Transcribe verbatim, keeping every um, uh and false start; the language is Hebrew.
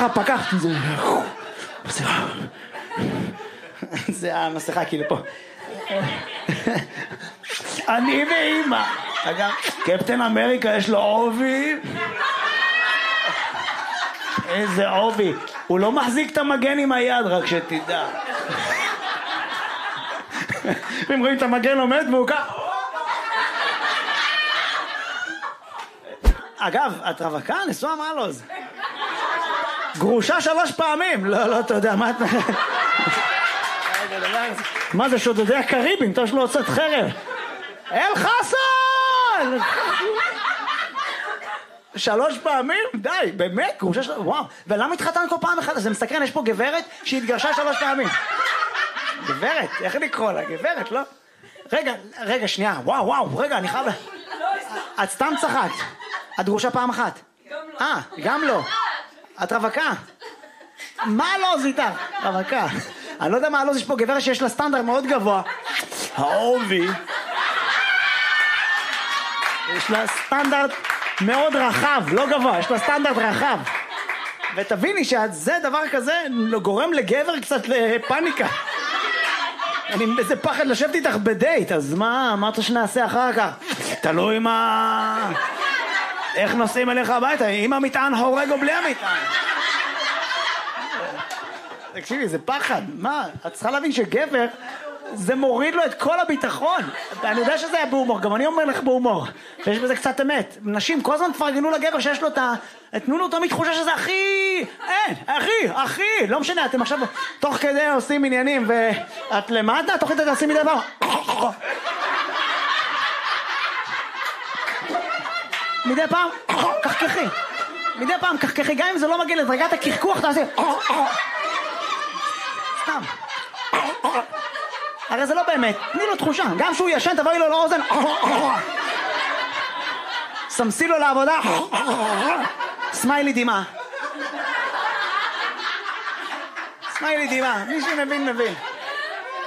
ככה פקח, זה המסכה כאילו פה. אני ואמא. אגב, קפטן אמריקה יש לו עובי. איזה עובי. הוא לא מחזיק את המגן עם היד, רק שתדע. אם רואים את המגן עומד והוא כך... אגב, את רווקה? נשואה מעלוז. גרושה שלוש פעמים. לא, לא, אתה יודע, מה את... מה זה, שודדי הקריבים? אתה יש לו הוצאת חרב. אל חסן! שלוש פעמים? די, באמת? גרושה שלוש... וואו. ולמה התחתן כל פעם אחת? זה מסקרן, יש פה גברת שהתגרשה שלוש פעמים. גברת, איך לקרוא לה? גברת, לא? רגע, רגע, שנייה. וואו, וואו, רגע, אני חייב... את סתם צחקת. את גרושה פעם אחת? גם לא. אה, גם לא. את רווקה? מה לא זיתה? רווקה. אני לא יודע מה לא, יש פה גברת שיש לה סטנדרט מאוד גבוה. העובי. יש לה סטנדרט מאוד רחב, לא גבוה, יש לה סטנדרט רחב. ותביני שזה דבר כזה גורם לגבר קצת לפאניקה. אני איזה פחד לשבת איתך בדייט, אז מה, מה אתה שנעשה אחר כך? תלוי מה... איך נוסעים אליך הביתה, עם המטען הורג או בלי המטען? תקשיבי, זה פחד. מה? את צריכה להבין שגבר, זה מוריד לו את כל הביטחון. אני יודע שזה היה בהומור, גם אני אומר לך בהומור. ויש בזה קצת אמת. נשים כל הזמן תפרגנו לגבר שיש לו את ה... תנו לו תמיד תחושה שזה הכי... אין, הכי, הכי. לא משנה, אתם עכשיו תוך כדי עושים עניינים, ואת למטה, תוך כדי תעשים מדי דבר. מדי פעם, קחקחי. מדי פעם קחקחי, גם אם זה לא מגיע לדרגת הקרקוח, תעשי... סתם. הרי זה לא באמת, תני לו תחושה. גם שהוא ישן, תבואי לו לאוזן. סמסי לו לעבודה. סמיילי דימה. סמיילי דימה. מי שמבין, מבין.